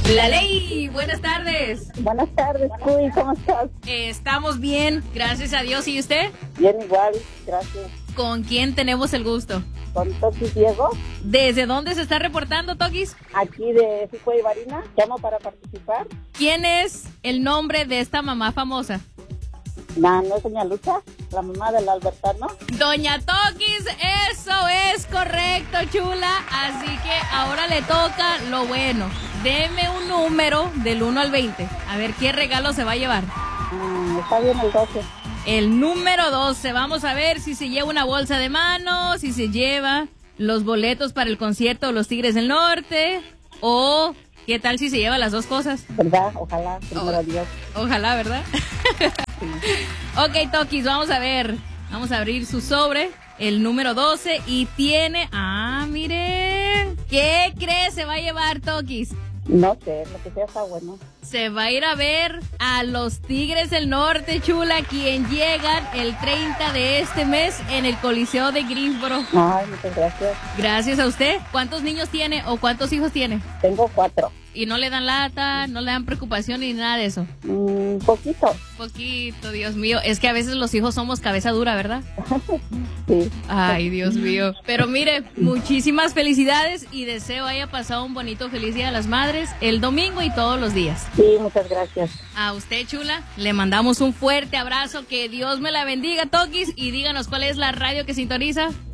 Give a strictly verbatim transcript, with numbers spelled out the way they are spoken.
La Ley, buenas tardes. Buenas tardes, Cuy, ¿cómo estás? Eh, estamos bien, gracias a Dios. ¿Y usted? Bien, igual, gracias. ¿Con quién tenemos el gusto? Con Toquis Diego. ¿Desde dónde se está reportando, Toquis? Aquí de Fico y Barina. Llamo para participar. ¿Quién es el nombre de esta mamá famosa? No, no es doña Lucha, la mamá del Albertano. Doña Toquis, eso es correcto, chula. Así que ahora le toca lo bueno. Deme un número del uno al veinte. A ver qué regalo se va a llevar. Mm, está bien el doce. El número doce. Vamos a ver si se lleva una bolsa de mano, si se lleva los boletos para el concierto de los Tigres del Norte, o qué tal si se lleva las dos cosas. ¿Verdad? Ojalá, primero Oh, Dios. Ojalá, ¿verdad? Ok, Toquis, vamos a ver. Vamos a abrir su sobre, el número doce, y tiene... Ah, mire. ¿Qué cree se va a llevar, Toquis? No sé, lo que sea está bueno. Se va a ir a ver a los Tigres del Norte, chula, quien llegan el treinta de este mes en el Coliseo de Greensboro. Ay, muchas gracias. Gracias a usted. ¿Cuántos niños tiene o cuántos hijos tiene? Tengo cuatro. Y no le dan lata, no le dan preocupación ni nada de eso. Un mm, poquito. Poquito, Dios mío. Es que a veces los hijos somos cabeza dura, ¿verdad? Sí. Ay, Dios mío. Pero mire, muchísimas felicidades y deseo haya pasado un bonito feliz Día de las Madres el domingo y todos los días. Sí, muchas gracias. A usted, chula, le mandamos un fuerte abrazo. Que Dios me la bendiga, Toquis. Y díganos cuál es la radio que sintoniza.